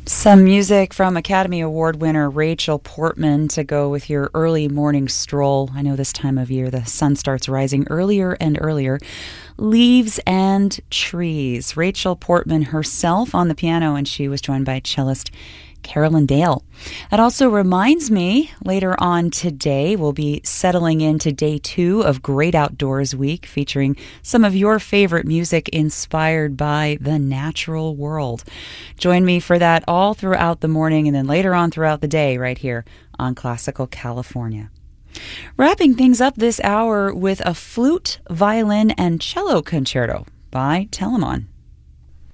Some music from Academy Award winner Rachel Portman to go with your early morning stroll. I know this time of year the sun starts rising earlier and earlier. Leaves and Trees. Rachel Portman herself on the piano, and she was joined by cellist Carolyn Dale. That also reminds me, later on today, we'll be settling into day 2 of Great Outdoors Week, featuring some of your favorite music inspired by the natural world. Join me for that all throughout the morning and then later on throughout the day right here on Classical California. Wrapping things up this hour with a flute, violin, and cello concerto by Telemann.